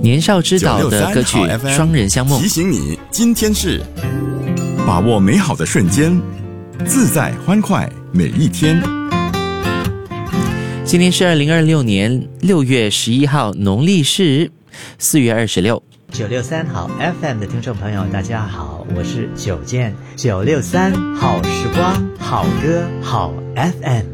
年少之岛的歌曲《双人相梦》。 提醒你，今天是把握美好的瞬间，自在欢快每一天。 今天是2026年6月11号，农历是4月26。 963好 FM 的听众朋友，大家好，我是9健，963好时光，好歌，好 FM。